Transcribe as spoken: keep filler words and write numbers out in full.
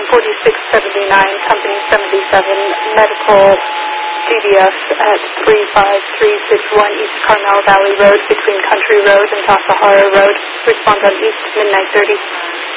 forty-six seventy-nine, Company seventy-seven, Medical D D F at three five three six one East Carmel Valley Road between Country Road and Tasahara Road. Respond on East midnight thirty.